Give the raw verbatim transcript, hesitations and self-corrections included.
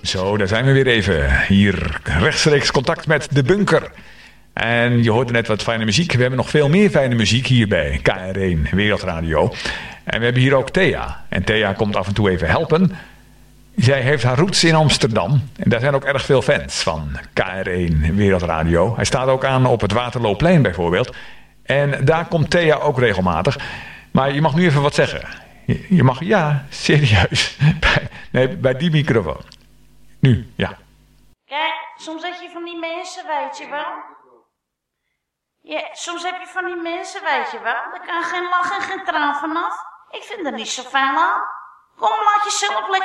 Zo, daar zijn we weer even. Hier rechtstreeks contact met de bunker. En je hoorde net wat fijne muziek. We hebben nog veel meer fijne muziek hier bij K R één Wereldradio. En we hebben hier ook Thea. En Thea komt af en toe even helpen. Zij heeft haar roots in Amsterdam. En daar zijn ook erg veel fans van K R één Wereldradio. Hij staat ook aan op het Waterloopplein bijvoorbeeld. En daar komt Thea ook regelmatig. Maar je mag nu even wat zeggen. Je mag, ja, serieus. Bij, nee, bij die microfoon. Nu, ja. Kijk, soms heb je van die mensen, weet je wel. Ja, soms heb je van die mensen, weet je wel. Daar kan geen lach en geen traan vanaf. Ik vind er niet zo fijn aan. Kom, laat jezelf lekker